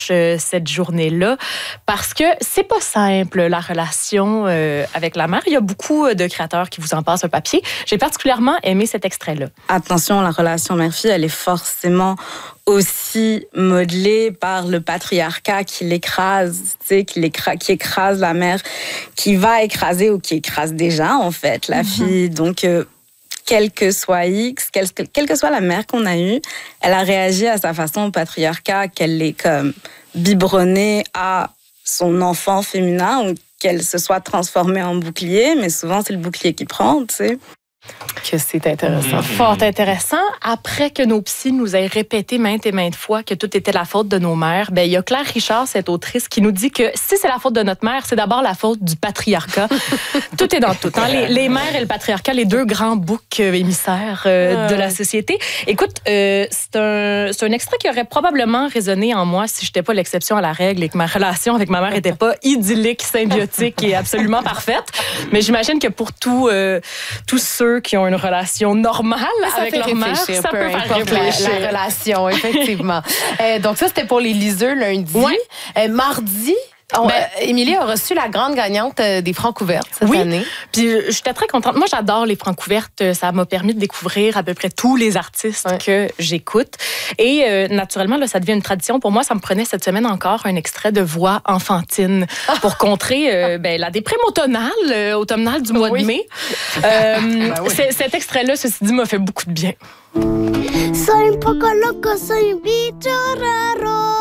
cette journée-là parce que c'est pas simple la relation avec la mère. Il y a beaucoup de créateurs qui vous en passent un papier. J'ai particulièrement aimé cet extrait-là. Attention, la relation mère-fille, elle est forcément aussi modelée par le patriarcat qui l'écrase, tu sais, qui écrase la mère, qui va écraser ou qui écrase déjà en fait la fille. Donc quel que soit X, quelle que soit la mère qu'on a eue, elle a réagi à sa façon au patriarcat, qu'elle l'ait comme biberonnée à son enfant féminin ou qu'elle se soit transformée en bouclier, mais souvent c'est le bouclier qui prend, tu sais. Que c'est intéressant. Fort intéressant. Après que nos psys nous aient répété maintes et maintes fois que tout était la faute de nos mères, ben il y a Claire Richard, cette autrice, qui nous dit que si c'est la faute de notre mère, c'est d'abord la faute du patriarcat. Tout est dans tout. Hein? Les mères et le patriarcat, les deux grands boucs émissaires de la société. Écoute, c'est un extrait qui aurait probablement résonné en moi si je n'étais pas l'exception à la règle et que ma relation avec ma mère n'était pas idyllique, symbiotique et absolument parfaite. Mais j'imagine que pour tous ceux qui ont une relation normale avec leur mère, ça peut faire réfléchir. La relation, effectivement. Donc ça, c'était pour les liseux lundi. Ouais. Mardi, Émilie a reçu la grande gagnante des Francouvertes cette année. Puis j'étais très contente. Moi, j'adore les Francouvertes. Ça m'a permis de découvrir à peu près tous les artistes que j'écoute. Et naturellement, là, ça devient une tradition. Pour moi, ça me prenait cette semaine encore un extrait de voix enfantine pour contrer la déprime automnale du mois de mai. Cet extrait-là, ceci dit, m'a fait beaucoup de bien. Soy un poco loco, soy un bicho raro.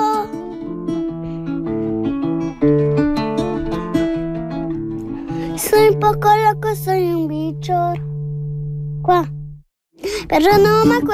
Soy un poco loco, soy un bicho. ¿Cuál? Pero no me acuerdo.